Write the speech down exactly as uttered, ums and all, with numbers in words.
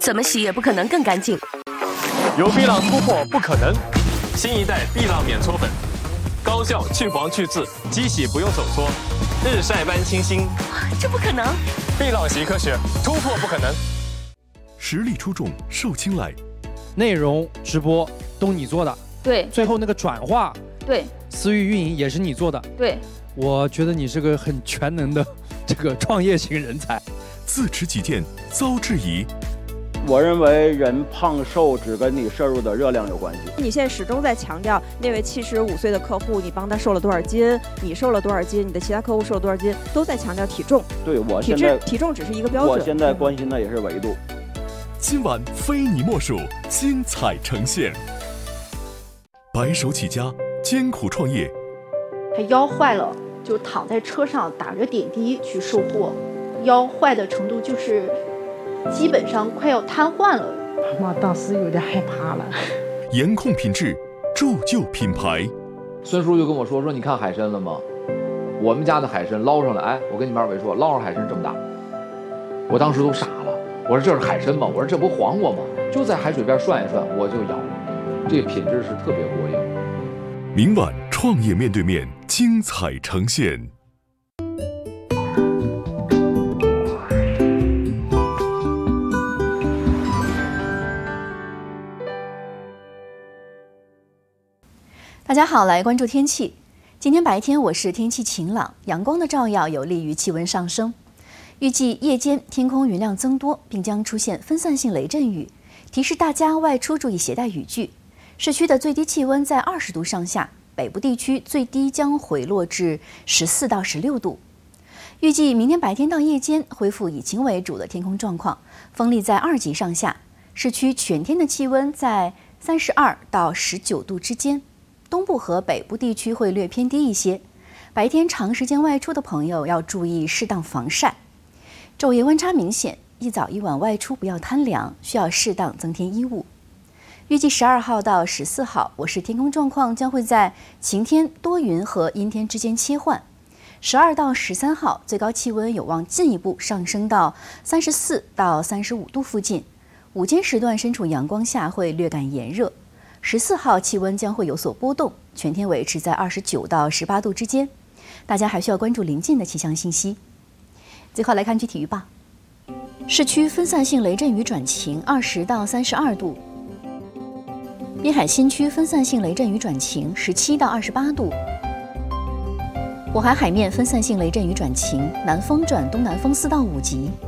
怎么洗也不可能更干净。 有碧浪突破不可能，新一代碧浪免搓粉，高效去黄去渍，机洗不用手搓，日晒般清新。 这不可能！ 碧浪洗科学，突破不可能。 实力出众，受青睐， 内容直播都你做的， 对。 最后那个转化， 对。 私域运营也是你做的， 对。 我觉得你是个很全能的这个创业型人才。 自持己见，遭质疑。 我认为人胖瘦只跟你摄入的热量有关系。 你现在始终在强调那位七十五岁的客户，你帮他瘦了多少斤，你瘦了多少斤，你的其他客户瘦了多少斤，都在强调体重。 对，我现在体重只是一个标准。 我现在关心的也是维度。 今晚非你莫属，精彩呈现。白手起家，艰苦创业。 他腰坏了，就躺在车上打着点滴去售货，腰坏的程度就是基本上快要瘫痪了。 我当时有点害怕了。 严控品质，铸就品牌。 孙叔就跟我说说，你看海参了吗？我们家的海参捞上来，哎，我跟你们二位说，捞上海参这么大，我当时都傻了。我说这是海参吗？我说这不黄瓜吗？就在海水边涮一涮，我就咬，这品质是特别过硬。 明晚创业面对面，精彩呈现。 大家好，来关注天气。今天白天我市天气晴朗，阳光的照耀有利于气温上升。预计夜间天空云量增多，并将出现分散性雷阵雨，提示大家外出注意携带雨具。市区的最低气温在二十度上下，北部地区最低将回落至十四到十六度。预计明天白天到夜间恢复以晴为主的天空状况，风力在二级上下，市区全天的气温在三十二到十九度之间，东部和北部地区会略偏低一些。白天长时间外出的朋友要注意适当防晒。昼夜温差明显，一早一晚外出不要贪凉，需要适当增添衣物。预计十二号到十四号，我市天空状况将会在晴天、多云和阴天之间切换。十二到十三号，最高气温有望进一步上升到三十四到三十五度附近，午间时段身处阳光下会略感炎热。十四号气温将会有所波动，全天维持在二十九到十八度之间。大家还需要关注临近的气象信息。最后来看具体预报，市区分散性雷阵雨转晴，二十到三十二度；滨海新区分散性雷阵雨转晴，十七到二十八度；火海海面分散性雷阵雨转晴，南风转东南风四到五级；